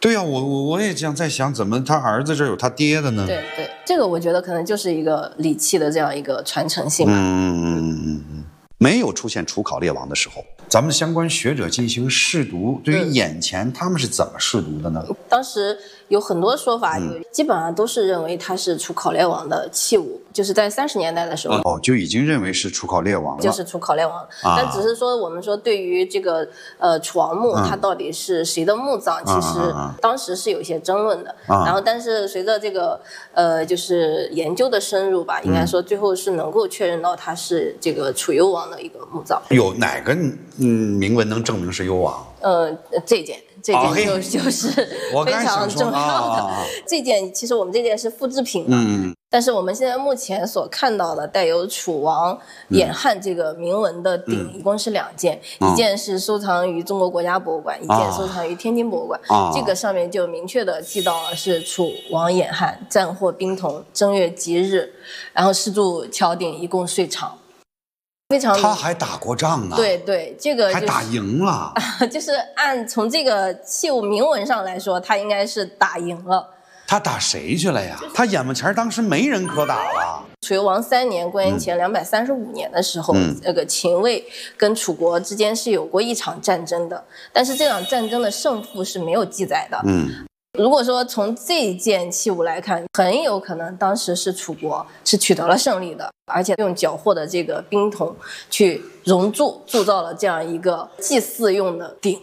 对啊，我也这样在想，怎么他儿子这有他爹的呢？ 对对，这个我觉得可能就是一个礼器的这样一个传承性吧。 没有出现楚考烈王的时候，咱们相关学者进行试读，对于眼前他们是怎么试读的呢？ 当时有很多说法，基本上都是认为它是楚考烈王的器物，就是在30年代的时候， 就已经认为是楚考烈王了， 就是楚考烈王。但只是说我们说对于这个楚王墓，它到底是谁的墓葬，其实当时是有一些争论的。然后，但是随着这个就是研究的深入吧，应该说最后是能够确认到它是这个楚幽王的一个墓葬。 有哪个铭文能证明是幽王？ 这件就是非常重要的。这件其实我们这件是复制品嘛，但是我们现在目前所看到的带有楚王眼汉这个铭文的鼎，一共是2件，一件是收藏于中国国家博物馆，一件收藏于天津博物馆。这个上面就明确的记到了是楚王眼汉，战获冰铜，正月吉日，然后施铸桥鼎，一共岁长。非常， 他还打过仗呢。 对对，这个、 还打赢了。 就是按从这个器物铭文上来说，他应该是打赢了。 他打谁去了呀？他眼巴前当时没人可打了。 楚幽王3年，公元前235年的时候，这个秦魏跟楚国之间是有过一场战争的，但是这场战争的胜负是没有记载的。如果说从这件器物来看，很有可能当时是楚国是取得了胜利的，而且用缴获的这个冰铜去熔铸，铸造了这样一个祭祀用的鼎。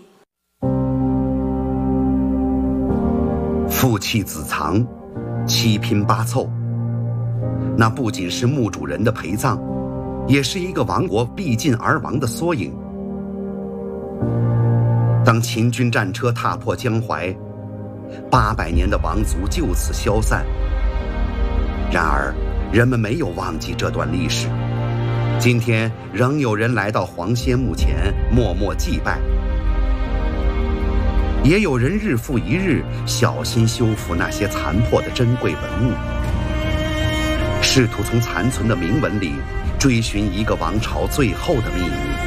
父弃子藏，7拼8凑，那不仅是墓主人的陪葬，也是一个王国必尽而亡的缩影。当秦军战车踏破江淮，800年的王族就此消散。然而，人们没有忘记这段历史，今天仍有人来到黄仙墓前默默祭拜，也有人日复一日小心修复那些残破的珍贵文物，试图从残存的铭文里追寻一个王朝最后的秘密。